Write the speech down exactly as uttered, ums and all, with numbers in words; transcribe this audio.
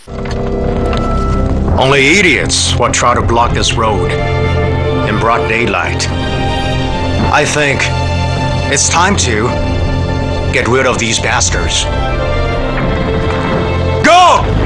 Only idiots would try to block this road in broad daylight. I think it's time to get rid of these bastards. Go!